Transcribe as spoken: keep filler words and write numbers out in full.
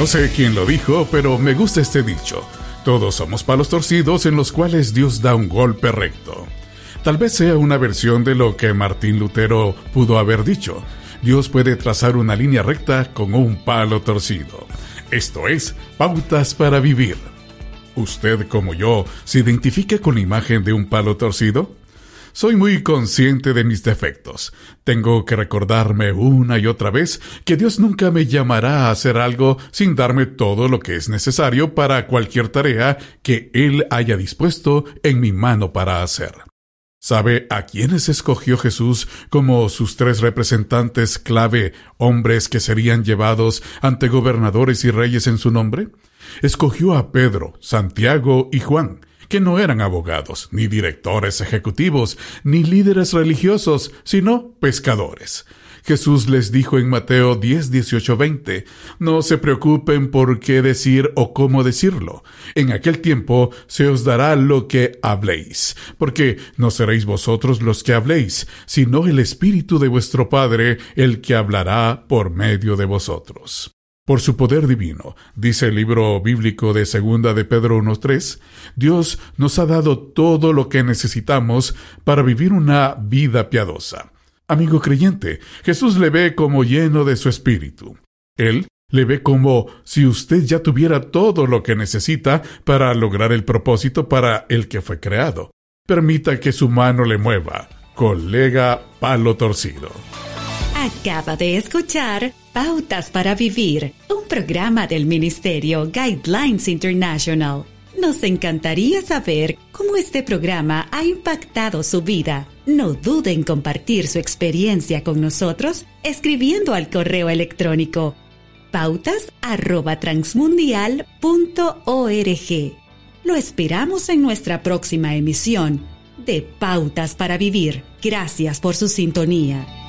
No sé quién lo dijo, pero me gusta este dicho. Todos somos palos torcidos en los cuales Dios da un golpe recto. Tal vez sea una versión de lo que Martín Lutero pudo haber dicho. Dios puede trazar una línea recta con un palo torcido. Esto es Pautas para Vivir. ¿Usted, como yo, se identifica con la imagen de un palo torcido? Soy muy consciente de mis defectos. Tengo que recordarme una y otra vez que Dios nunca me llamará a hacer algo sin darme todo lo que es necesario para cualquier tarea que Él haya dispuesto en mi mano para hacer. ¿Sabe a quiénes escogió Jesús como sus tres representantes clave, hombres que serían llevados ante gobernadores y reyes en su nombre? Escogió a Pedro, Santiago y Juan, que no eran abogados, ni directores ejecutivos, ni líderes religiosos, sino pescadores. Jesús les dijo en Mateo diez, dieciocho, veinte, no se preocupen por qué decir o cómo decirlo. En aquel tiempo se os dará lo que habléis, porque no seréis vosotros los que habléis, sino el Espíritu de vuestro Padre, el que hablará por medio de vosotros. Por su poder divino, dice el libro bíblico de Segunda de Pedro uno tres, Dios nos ha dado todo lo que necesitamos para vivir una vida piadosa. Amigo creyente, Jesús le ve como lleno de su Espíritu. Él le ve como si usted ya tuviera todo lo que necesita para lograr el propósito para el que fue creado. Permita que su mano le mueva, colega palo torcido. Acaba de escuchar Pautas para Vivir, un programa del Ministerio Guidelines International. Nos encantaría saber cómo este programa ha impactado su vida. No dude en compartir su experiencia con nosotros escribiendo al correo electrónico pautas arroba transmundial punto org. Lo esperamos en nuestra próxima emisión de Pautas para Vivir. Gracias por su sintonía.